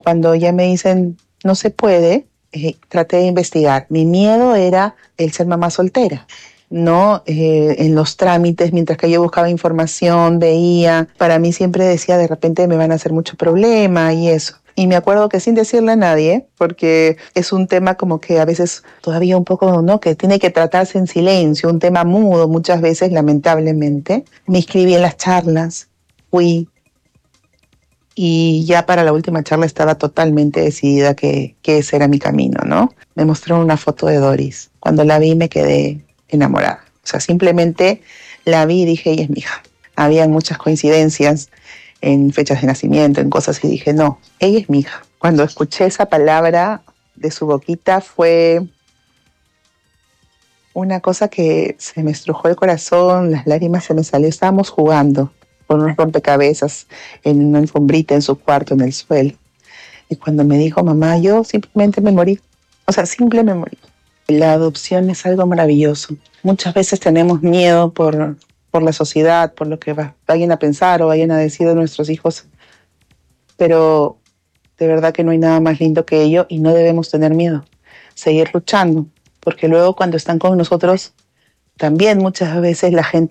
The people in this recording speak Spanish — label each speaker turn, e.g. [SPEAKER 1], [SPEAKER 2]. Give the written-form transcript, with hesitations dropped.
[SPEAKER 1] Cuando ya me dicen no se puede, traté de investigar. Mi miedo era el ser mamá soltera, ¿no? En los trámites, mientras que yo buscaba información, veía, para mí siempre decía de repente me van a hacer mucho problema y eso. Y me acuerdo que sin decirle a nadie, porque es un tema como que a veces todavía un poco, ¿no? Que tiene que tratarse en silencio, un tema mudo muchas veces, lamentablemente. Me inscribí en las charlas, fui, y ya para la última charla estaba totalmente decidida que ese era mi camino, ¿no? Me mostraron una foto de Doris. Cuando la vi me quedé enamorada. O sea, simplemente la vi y dije, ella es mi hija. Había muchas coincidencias en fechas de nacimiento, en cosas, y dije, no, ella es mi hija. Cuando escuché esa palabra de su boquita fue una cosa que se me estrujó el corazón, las lágrimas se me salieron. Estábamos jugando con unos rompecabezas en una alfombrita en su cuarto, en el suelo. Y cuando me dijo mamá, yo simplemente me morí. O sea, simple me morí. La adopción es algo maravilloso. Muchas veces tenemos miedo por la sociedad, por lo que vayan a pensar o vayan a decir de nuestros hijos, pero de verdad que no hay nada más lindo que ello y no debemos tener miedo. Seguir luchando, porque luego cuando están con nosotros, también muchas veces la gente